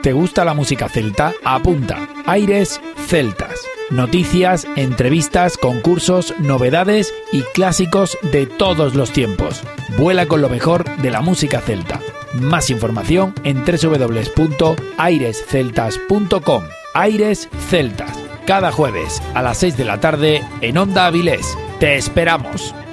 ¿Te gusta la música celta? Apunta. Aires Celtas. Noticias, entrevistas, concursos, novedades y clásicos de todos los tiempos. Vuela con lo mejor de la música celta. Más información en www.airesceltas.com. Aires Celtas. Cada jueves a las 6 de la tarde en Onda Avilés. ¡Te esperamos!